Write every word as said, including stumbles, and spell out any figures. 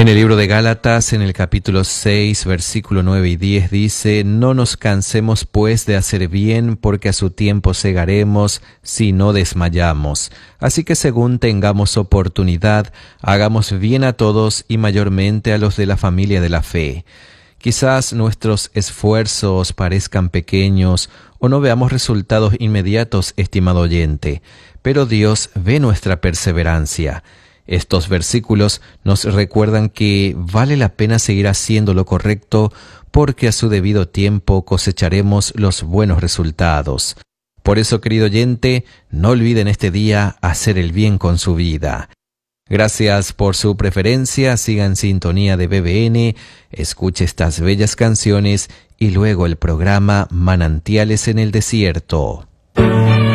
En el libro de Gálatas, en el capítulo seis, versículo nueve y diez, dice: No nos cansemos pues de hacer bien, porque a su tiempo segaremos si no desmayamos. Así que según tengamos oportunidad, hagamos bien a todos y mayormente a los de la familia de la fe. Quizás nuestros esfuerzos parezcan pequeños o no veamos resultados inmediatos, estimado oyente, pero Dios ve nuestra perseverancia. Estos versículos nos recuerdan que vale la pena seguir haciendo lo correcto porque a su debido tiempo cosecharemos los buenos resultados. Por eso, querido oyente, no olviden este día hacer el bien con su vida. Gracias por su preferencia, siga en sintonía de B B N, escuche estas bellas canciones y luego el programa Manantiales en el Desierto.